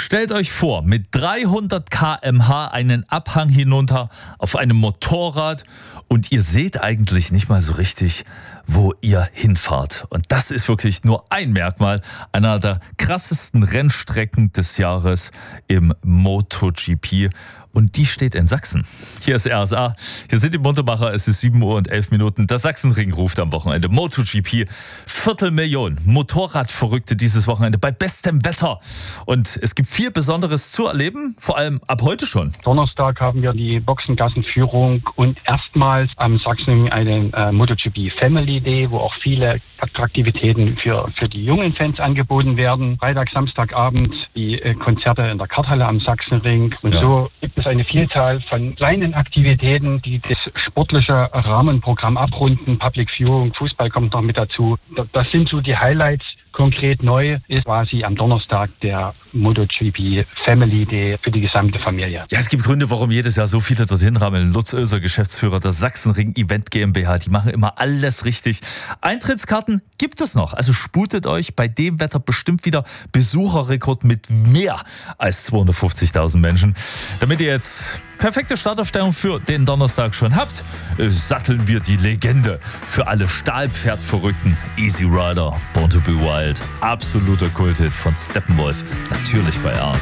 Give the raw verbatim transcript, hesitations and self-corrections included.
Stellt euch vor, mit dreihundert Kilometer pro Stunde einen Abhang hinunter auf einem Motorrad und ihr seht eigentlich nicht mal so richtig, wo ihr hinfahrt. Und das ist wirklich nur ein Merkmal einer der krassesten Rennstrecken des Jahres im MotoGP. Und die steht in Sachsen. Hier ist R S A, hier sind die Muntermacher, es ist sieben Uhr und elf Minuten. Der Sachsenring ruft am Wochenende. MotoGP, Viertelmillion Motorradverrückte dieses Wochenende bei bestem Wetter. Und es gibt viel Besonderes zu erleben, vor allem ab heute schon. Donnerstag haben wir die Boxengassenführung und erstmals am Sachsenring einen äh, MotoGP Family Day, wo auch viele Attraktivitäten für, für die jungen Fans angeboten werden. Freitag, Samstagabend die äh, Konzerte in der Karthalle am Sachsenring. Und ja. so gibt es eine Vielzahl von kleinen Aktivitäten, die das sportliche Rahmenprogramm abrunden. Public Viewing, Fußball kommt noch mit dazu. Das sind so die Highlights. Konkret neu ist quasi am Donnerstag der MotoGP Family Day für die gesamte Familie. Ja, es gibt Gründe, warum jedes Jahr so viele dorthin rammeln. Lutz Oeser, Geschäftsführer der Sachsenring Event GmbH, die machen immer alles richtig. Eintrittskarten gibt es noch, also sputet euch bei dem Wetter bestimmt wieder Besucherrekord mit mehr als zweihundertfünfzigtausend Menschen. Damit ihr jetzt perfekte Startaufstellung für den Donnerstag schon habt, satteln wir die Legende für alle Stahlpferdverrückten. Easy Rider, Born to be Wild, absoluter Kulthit von Steppenwolf, natürlich bei R S A.